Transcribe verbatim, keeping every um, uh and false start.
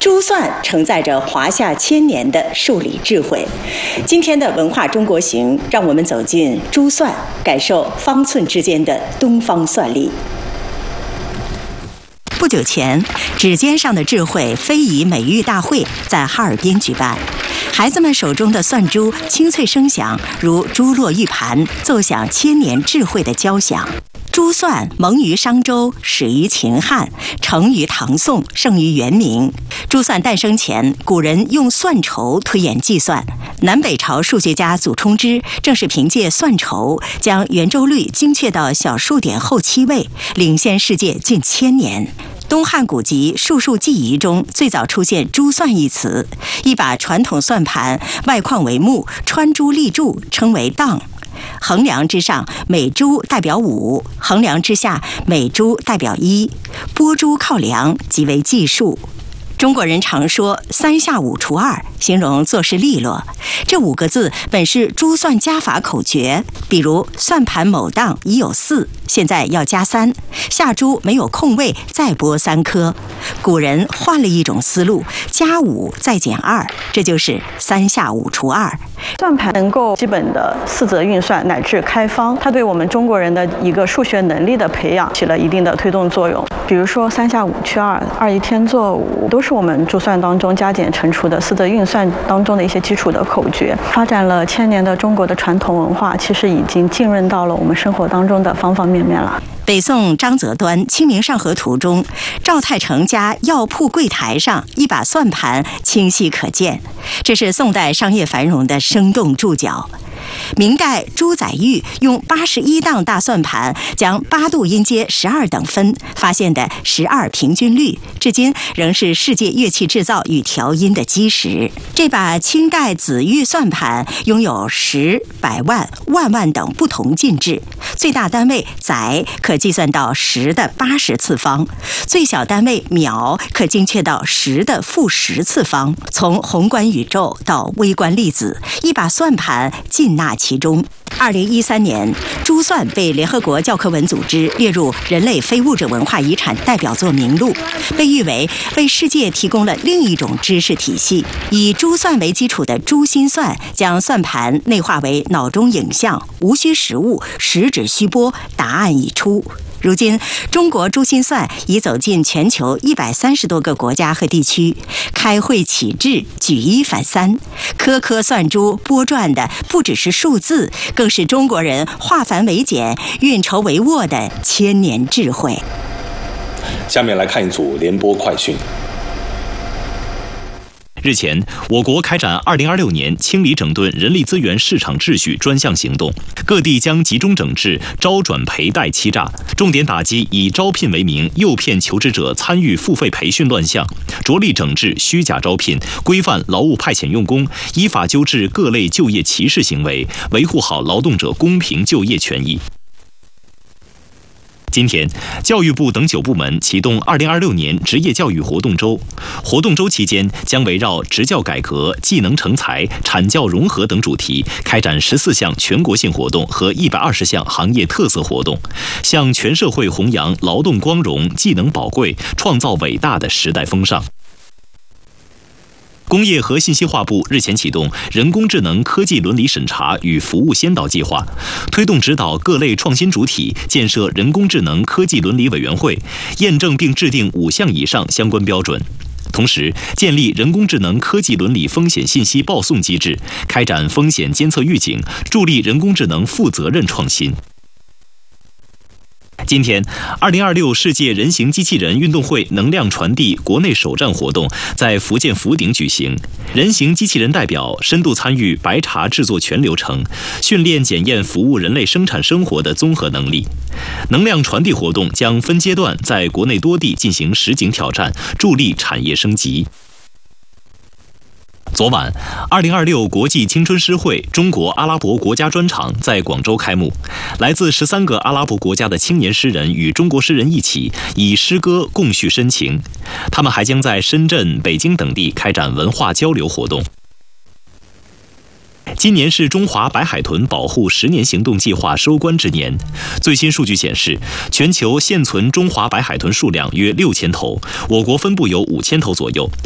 珠算承载着华夏千年的数理智慧。今天的文化中国行，让我们走进珠算，感受方寸之间的东方算力。不久前，指尖上的智慧非遗美育大会在哈尔滨举办，孩子们手中的算珠清脆声响，如珠落玉盘，奏响千年智慧的交响。珠算萌于商周，始于秦汉，成于唐宋，盛于元明。珠算诞生前，古人用算筹推演计算。南北朝数学家祖冲之正是凭借算筹，将圆周率精确到小数点后七位，领先世界近千年。东汉古籍《数数记遗》中最早出现珠算一词，一把传统算盘，外框为木，穿珠立柱，称为当。横梁之上，每珠代表五；横梁之下，每珠代表一。拨珠靠梁，即为计数。中国人常说“三下五除二”，形容做事利落。这五个字本是珠算加法口诀，比如算盘某档已有四，现在要加三，下珠没有空位，再拨三颗。古人换了一种思路，加五再减二，这就是三下五除二。 算盘能够基本的四则运算乃至开方，它对我们中国人的一个数学能力的培养起了一定的推动作用。比如说三下五去二，二一天作五，都是我们珠算当中加减乘除的四则运算当中的一些基础的口诀。发展了千年的中国的传统文化，其实已经浸润到了我们生活当中的方方面面了。 北宋张择端《清明上河图》中，赵太成家药铺柜台上一把算盘清晰可见，这是宋代商业繁荣的生动注脚。明代朱载堉用八十一档大算盘将八度音阶十二等分，发现的十二平均律，至今仍是世界乐器制造与调音的基石。这把清代紫玉算盘拥有十、百万、万万等不同进制，最大单位载可计算到十的八十次方，最小单位秒可精确到十的负十次方。从宏观宇宙到微观粒子，一把算盘尽纳其中。二零一三年，珠算被联合国教科文组织列入人类非物质文化遗产代表作名录，被誉为为世界提供了另一种知识体系。以珠算为基础的珠心算，将算盘内化为脑中影像，无需实物，实指虚拨，答案已出。如今，中国珠心算已走进全球一百三十多个国家和地区，开会启智，举一反三，颗颗算珠拨转的不只是数字，更是中国人化繁为简、运筹帷幄的千年智慧。 下面来看一组联播快讯。 日前，我国开展二零二六年清理整顿人力资源市场秩序专项行动，各地将集中整治招转赔贷欺诈，重点打击以招聘为名诱骗求职者参与付费培训乱象，着力整治虚假招聘，规范劳务派遣用工，依法纠治各类就业歧视行为，维护好劳动者公平就业权益。今天，教育部等九部门启动二零二六年职业教育活动周。活动周期间，将围绕职教改革、技能成才、产教融合等主题，开展十四项全国性活动和一百二十项行业特色活动，向全社会弘扬劳动光荣、技能宝贵，创造伟大的时代风尚。工业和信息化部日前启动人工智能科技伦理审查与服务先导计划，推动指导各类创新主体建设人工智能科技伦理委员会，验证并制定五项以上相关标准。同时，建立人工智能科技伦理风险信息报送机制，开展风险监测预警，助力人工智能负责任创新。今天，二零二六世界人形机器人运动会能量传递国内首站活动在福建福鼎举行。人形机器人代表深度参与白茶制作全流程，训练检验服务人类生产生活的综合能力。能量传递活动将分阶段在国内多地进行实景挑战，助力产业升级。昨晚，二零二六国际青春诗会中国阿拉伯国家专场在广州开幕。来自十三个阿拉伯国家的青年诗人与中国诗人一起，以诗歌共叙深情。他们还将在深圳、北京等地开展文化交流活动。今年是中华白海豚保护十年行动计划收官之年。最新数据显示，全球现存中华白海豚数量约六千头，我国分布有五千头左右，